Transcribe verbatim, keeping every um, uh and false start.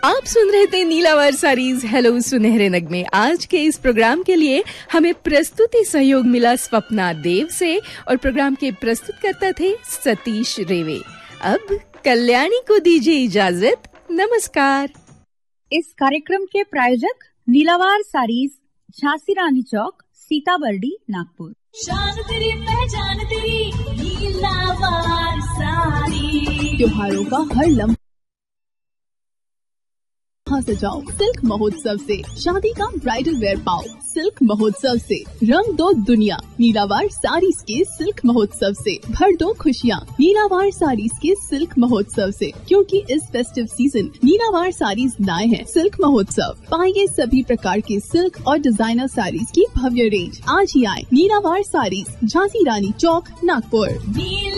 आप सुन रहे थे नीलावार सारीज हेलो सुनहरे नगमे। आज के इस प्रोग्राम के लिए हमें प्रस्तुति सहयोग मिला स्वप्ना देव से और प्रोग्राम के प्रस्तुत करता थे सतीश रेवे। अब कल्याणी को दीजिए इजाजत, नमस्कार। इस कार्यक्रम के प्रायोजक नीलावार सारीज, झांसी रानी चौक, सीताबर्डी, नागपुर। शान तेरी पहचान तेरी नीलावार साड़ी। त्योहारों का हर लम्हा सजाओ सिल्क महोत्सव से। शादी का ब्राइडल वेयर पाओ सिल्क महोत्सव से। रंग दो दुनिया नीलावार साड़ीज के सिल्क महोत्सव से। भर दो खुशियाँ नीलावार साड़ीज के सिल्क महोत्सव से, क्योंकि इस फेस्टिव सीजन नीलावार साड़ीज लाए हैं सिल्क महोत्सव। पाइए सभी प्रकार के सिल्क और डिजाइनर साड़ीज की भव्य रेंज। आज ही आए नीलावार साड़ीज, झांसी रानी चौक, नागपुर।